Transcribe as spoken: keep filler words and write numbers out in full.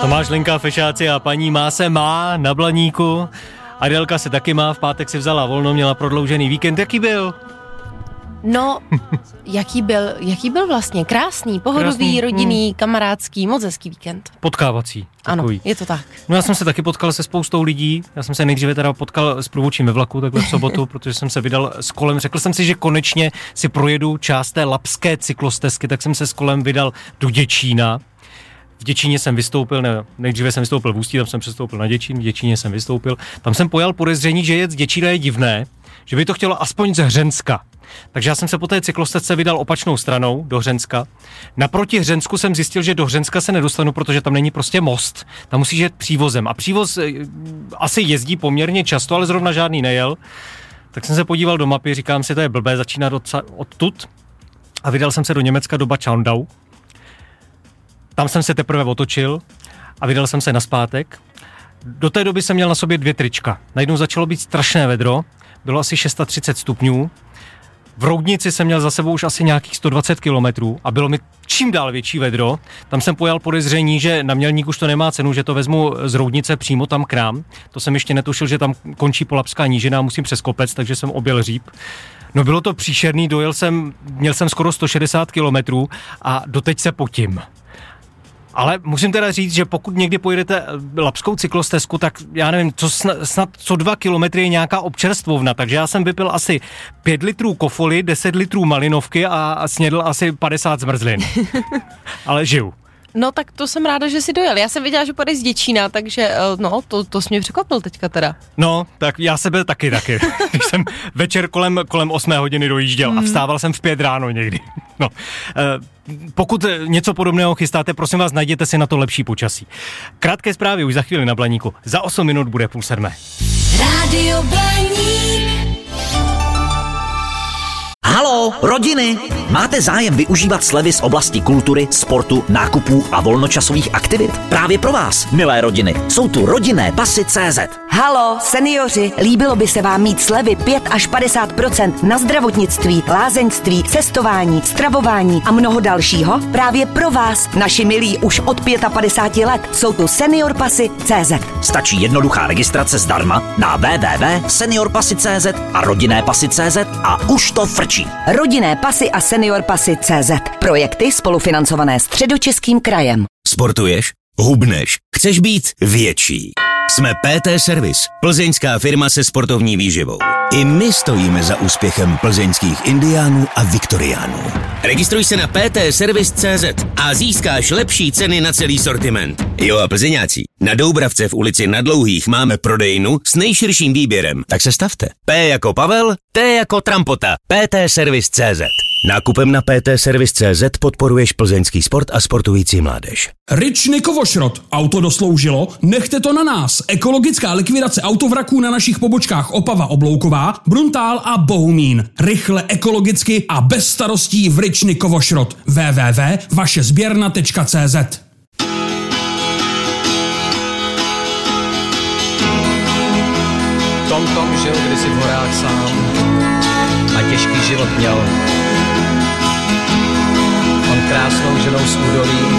Tomáš Linka, fešáci a paní má se má na Blaníku. Adelka se taky má, v pátek si vzala volno, měla prodloužený víkend. Jaký byl? No, jaký byl, jaký byl vlastně? Krásný, pohodový, Krásný. rodinný, hmm. kamarádský, moc hezký víkend. Potkávací. Takový. Ano, je to tak. No já jsem se taky potkal se spoustou lidí. Já jsem se nejdříve teda potkal s průvodčím ve vlaku, takhle v sobotu, protože jsem se vydal s kolem. Řekl jsem si, že konečně si projedu část té labské cyklostezky, tak jsem se s kolem vydal do Děčína. V Děčíně jsem vystoupil, ne, nejdříve jsem vystoupil v Ústí, tam jsem přestoupil na Děčín, v Děčíně jsem vystoupil. Tam jsem pojal podezření, že jet z Děčína je divné, že by to chtělo aspoň z Hřenska. Takže já jsem se po té cyklostezce vydal opačnou stranou do Hřenska. Naproti Hřensku jsem zjistil, že do Hřenska se nedostanu, protože tam není prostě most. Tam musíš jet přívozem. A přívoz e, asi jezdí poměrně často, ale zrovna žádný nejel. Tak jsem se podíval do mapy, říkám si, to je blbé, začínat od, odtud. A vydal jsem se do Německa, do Bad Schandau. Tam jsem se teprve otočil a vydal jsem se nazpátek. Do té doby jsem měl na sobě dvě trička. Najednou začalo být strašné vedro, bylo asi třicet šest stupňů. V Roudnici jsem měl za sebou už asi nějakých sto dvacet kilometrů a bylo mi čím dál větší vedro. Tam jsem pojal podezření, že na Mělník už to nemá cenu, že to vezmu z Roudnice přímo tam k nám. To jsem ještě netušil, že tam končí Polabská nížina a musím přes kopec, takže jsem objel Říp. No bylo to příšerný, dojel jsem, měl jsem skoro sto šedesát kilometrů a doteď se potím. Ale musím teda říct, že pokud někdy pojedete labskou cyklostezku, tak já nevím, co snad, snad co dva kilometry je nějaká občerstvovna, takže já jsem vypil asi pět litrů kofoly, deset litrů malinovky a, a snědl asi padesát zmrzlin. Ale žiju. No tak to jsem ráda, že jsi dojel. Já jsem viděla, že půjdeš z Děčína, takže no, to, to jsi mě překvapil teďka teda. No, tak já sebe taky taky. Když jsem večer kolem, kolem osmé hodiny dojížděl hmm. a vstával jsem v pět ráno někdy. No, pokud něco podobného chystáte, prosím vás, najděte si na to lepší počasí. Krátké zprávy už za chvíli na Blaníku. Za osm minut bude půl sedmé. Rádio Blaník. Haló, rodiny! Máte zájem využívat slevy z oblasti kultury, sportu, nákupů a volnočasových aktivit? Právě pro vás, milé rodiny, jsou tu rodinné pasy tečka cé zet. Halo, seniori, líbilo by se vám mít slevy pět až padesát procent na zdravotnictví, lázeňství, cestování, stravování a mnoho dalšího? Právě pro vás, naši milí už od padesát pět let, jsou tu senior pasy tečka cé zet. Stačí jednoduchá registrace zdarma na w w w tečka senior pasy tečka cé zet a rodinné pasy tečka cé zet a už to frčí. Rodinné pasy a senior pasy tečka cé zet. Projekty spolufinancované Středočeským krajem. Sportuješ? Hubneš? Chceš být větší? Jsme P T Service, plzeňská firma se sportovní výživou. I my stojíme za úspěchem plzeňských indiánů a viktoriánů. Registruj se na p t service tečka cé zet a získáš lepší ceny na celý sortiment. Jo a plzeňáci, na Doubravce v ulici Na Dlouhých máme prodejnu s nejširším výběrem, tak se stavte. P jako Pavel, T jako Trampota, p t service tečka cé zet. Nákupem na p t service tečka cé zet podporuješ plzeňský sport a sportující mládež. Ričny Kovošrot. Auto dosloužilo? Nechte to na nás. Ekologická likvidace autovraků na našich pobočkách Opava Oblouková, Bruntál a Bohumín. Rychle, ekologicky a bez starostí v Ričny Kovošrot. w w w tečka vaše sběrna tečka cé zet. Tom Tom žil kdysi v horách sám a těžký život měl. On krásnou ženou z údolí